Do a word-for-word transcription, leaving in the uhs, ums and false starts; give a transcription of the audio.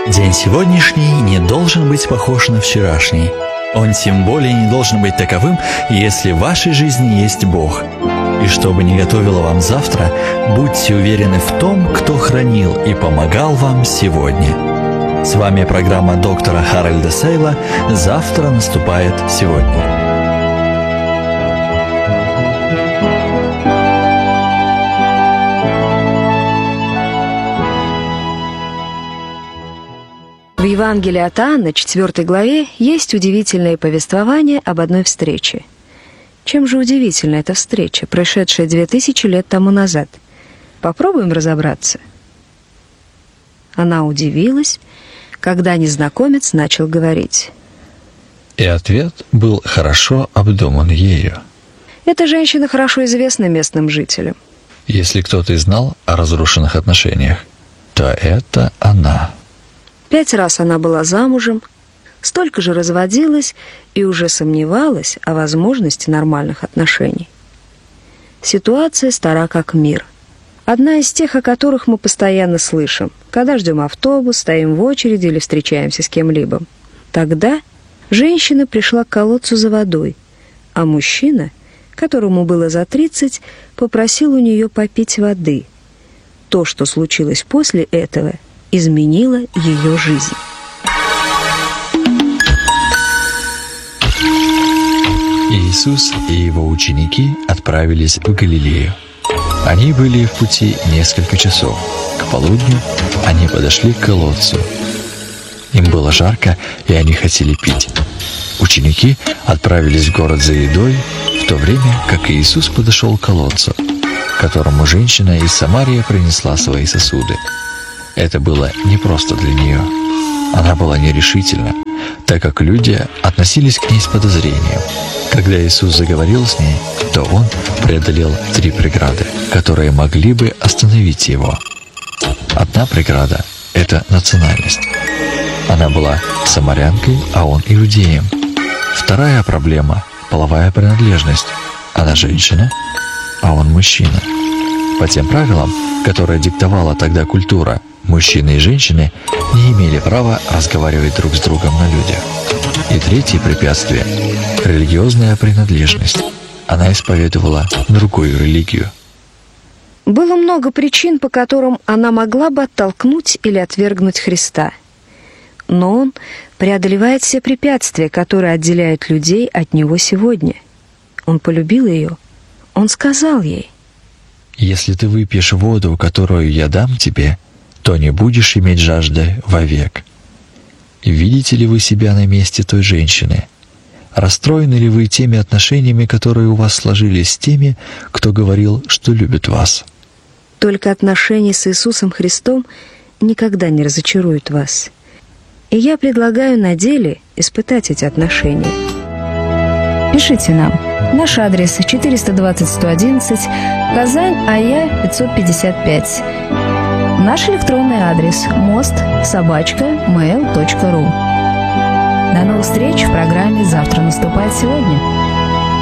День сегодняшний не должен быть похож на вчерашний. Он тем более не должен быть таковым, если в вашей жизни есть Бог. И что бы ни готовило вам завтра, будьте уверены в том, кто хранил и помогал вам сегодня. С вами программа доктора Харальда Сейла «Завтра наступает сегодня». В Евангелии от Иоанна, четвёртой главе, есть удивительное повествование об одной встрече. Чем же удивительна эта встреча, прошедшая две тысячи лет тому назад? Попробуем разобраться. Она удивилась, когда незнакомец начал говорить. И ответ был хорошо обдуман ею. Эта женщина хорошо известна местным жителям. Если кто-то и знал о разрушенных отношениях, то это она. Пять раз она была замужем, столько же разводилась и уже сомневалась о возможности нормальных отношений. Ситуация стара как мир. Одна из тех, о которых мы постоянно слышим, когда ждем автобус, стоим в очереди или встречаемся с кем-либо. Тогда женщина пришла к колодцу за водой, а мужчина, которому было за тридцать, попросил у нее попить воды. То, что случилось после этого, изменила ее жизнь. Иисус и его ученики отправились в Галилею. Они были в пути несколько часов. К полудню они подошли к колодцу. Им было жарко, и они хотели пить. Ученики отправились в город за едой, в то время как Иисус подошел к колодцу, к которому женщина из Самарии принесла свои сосуды. Это было непросто для нее. Она была нерешительна, так как люди относились к ней с подозрением. Когда Иисус заговорил с ней, то Он преодолел три преграды, которые могли бы остановить Его. Одна преграда — это национальность. Она была самарянкой, а Он иудеем. Вторая проблема — половая принадлежность. Она женщина, а Он мужчина. По тем правилам, которые диктовала тогда культура, мужчины и женщины не имели права разговаривать друг с другом на людях. И третье препятствие — религиозная принадлежность. Она исповедовала другую религию. Было много причин, по которым она могла бы оттолкнуть или отвергнуть Христа. Но Он преодолевает все препятствия, которые отделяют людей от Него сегодня. Он полюбил ее. Он сказал ей: «Если ты выпьешь воду, которую я дам тебе, то не будешь иметь жажды вовек». Видите ли вы себя на месте той женщины? Расстроены ли вы теми отношениями, которые у вас сложились с теми, кто говорил, что любит вас? Только отношения с Иисусом Христом никогда не разочаруют вас. И я предлагаю на деле испытать эти отношения. Пишите нам. Наш адрес четыреста двадцать сто одиннадцать, Казань, АЯ пятьсот пятьдесят пять. Наш электронный адрес мост собачка мэйл точка ру. До новых встреч в программе «Завтра наступает сегодня».